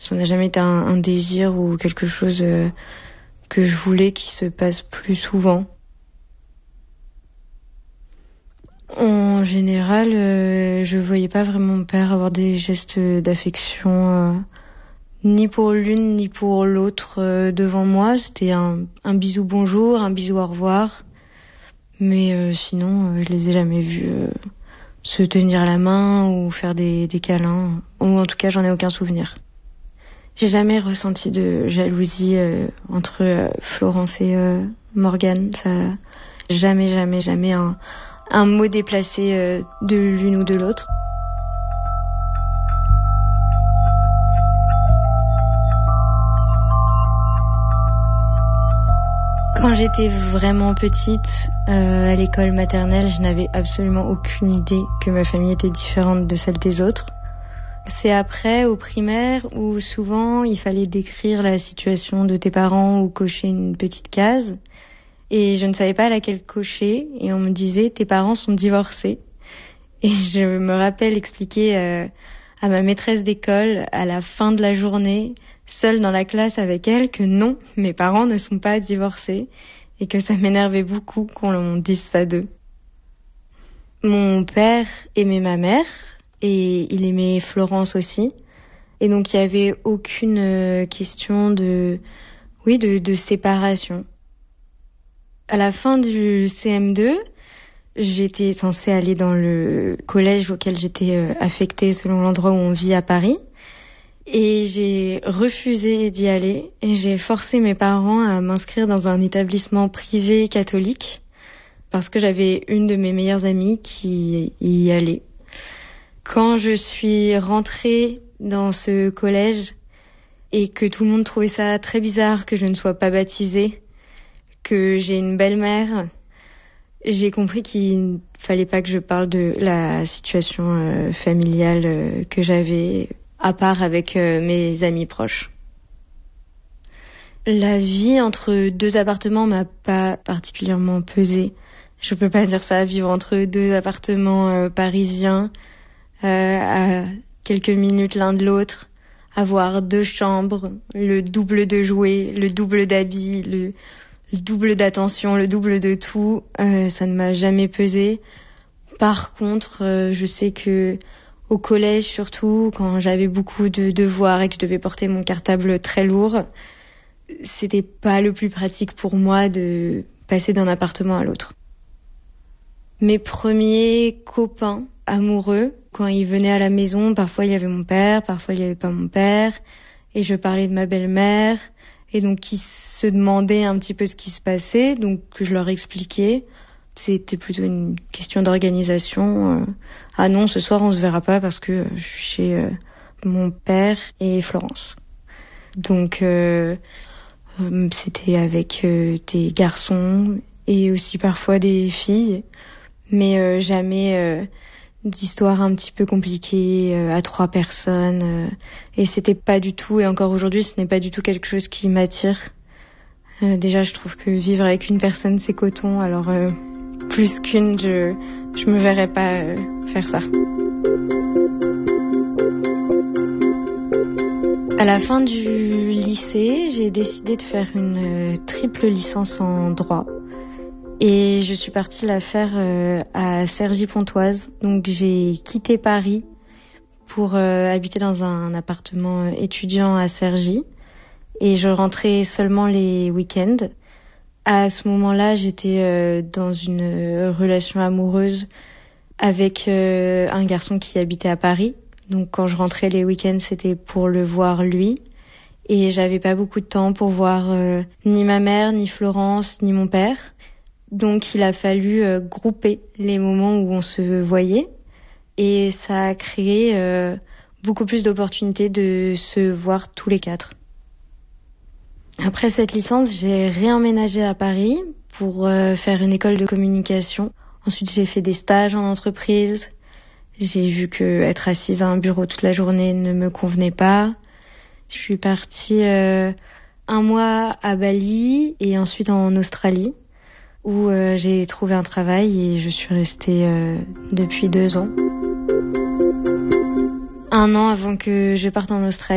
Ça n'a jamais été un désir ou quelque chose que je voulais qui se passe plus souvent. En général, je voyais pas vraiment mon père avoir des gestes d'affection, ni pour l'une ni pour l'autre devant moi. C'était un bisou bonjour, un bisou au revoir. Mais sinon, je les ai jamais vus se tenir la main ou faire des câlins. Ou en tout cas, j'en ai aucun souvenir. J'ai jamais ressenti de jalousie entre Florence et Morgane. Ça, jamais un mot déplacé de l'une ou de l'autre. Quand j'étais vraiment petite, à l'école maternelle, je n'avais absolument aucune idée que ma famille était différente de celle des autres. C'est après, au primaire, où souvent il fallait décrire la situation de tes parents ou cocher une petite case. Et je ne savais pas laquelle cocher, et on me disait « tes parents sont divorcés ». Et je me rappelle expliquer à ma maîtresse d'école, à la fin de la journée, seule dans la classe avec elle, que non, mes parents ne sont pas divorcés, et que ça m'énervait beaucoup qu'on dise ça d'eux. Mon père aimait ma mère, et il aimait Florence aussi. Et donc il n'y avait aucune question de séparation. À la fin du CM2, j'étais censée aller dans le collège auquel j'étais affectée selon l'endroit où on vit à Paris. Et j'ai refusé d'y aller et j'ai forcé mes parents à m'inscrire dans un établissement privé catholique parce que j'avais une de mes meilleures amies qui y allait. Quand je suis rentrée dans ce collège et que tout le monde trouvait ça très bizarre que je ne sois pas baptisée, que j'ai une belle-mère, j'ai compris qu'il ne fallait pas que je parle de la situation familiale que j'avais, à part avec mes amis proches. La vie entre deux appartements m'a pas particulièrement pesé. Je peux pas dire ça, vivre entre deux appartements parisiens, à quelques minutes l'un de l'autre, avoir deux chambres, le double de jouets, le double d'habits, le double d'attention, le double de tout, ça ne m'a jamais pesé. Par contre, je sais que au collège, surtout, quand j'avais beaucoup de devoirs et que je devais porter mon cartable très lourd, c'était pas le plus pratique pour moi de passer d'un appartement à l'autre. Mes premiers copains amoureux, quand ils venaient à la maison, parfois il y avait mon père, parfois il y avait pas mon père, et je parlais de ma belle-mère. Et donc, ils se demandaient un petit peu ce qui se passait, donc je leur expliquais. C'était plutôt une question d'organisation. Ah non, ce soir, on se verra pas parce que je suis chez mon père et Florence. Donc, c'était avec des garçons et aussi parfois des filles, mais jamais d'histoires un petit peu compliquées à 3 personnes. Et c'était pas du tout, et encore aujourd'hui, ce n'est pas du tout quelque chose qui m'attire. Déjà, je trouve que vivre avec une personne, c'est coton, alors plus qu'une, je me verrais pas faire ça. À la fin du lycée, j'ai décidé de faire une triple licence en droit. Et je suis partie la faire à Cergy-Pontoise. Donc j'ai quitté Paris pour habiter dans un appartement étudiant à Cergy. Et je rentrais seulement les week-ends. À ce moment-là, j'étais dans une relation amoureuse avec un garçon qui habitait à Paris. Donc quand je rentrais les week-ends, c'était pour le voir lui. Et j'avais pas beaucoup de temps pour voir ni ma mère, ni Florence, ni mon père. Donc il a fallu grouper les moments où on se voyait. Et ça a créé beaucoup plus d'opportunités de se voir tous les 4. Après cette licence, j'ai réemménagé à Paris pour faire une école de communication. Ensuite, j'ai fait des stages en entreprise. J'ai vu que être assise à un bureau toute la journée ne me convenait pas. Je suis partie 1 mois à Bali et ensuite en Australie où j'ai trouvé un travail et je suis restée depuis 2 ans. 1 an avant que je parte en Australie.